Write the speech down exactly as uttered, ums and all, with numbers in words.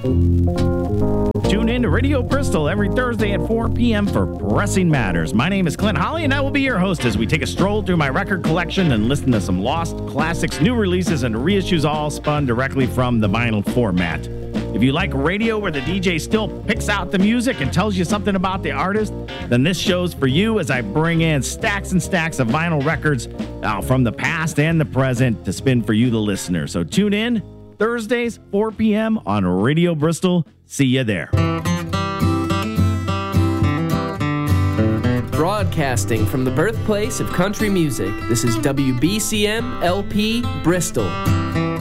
Tune in to Radio Bristol every Thursday at four p.m. for Pressing Matters. My name is Clint Holly, and I will be your host as we take a stroll through my record collection and listen to some lost classics, new releases, and reissues all spun directly from the vinyl format. If you like radio where the D J still picks out the music and tells you something about the artist, then this show's for you as I bring in stacks and stacks of vinyl records uh, from the past and the present to spin for you, the listener. So tune in Thursdays, four p.m. on Radio Bristol. See you there. Broadcasting from the birthplace of country music, this is W B C M L P Bristol.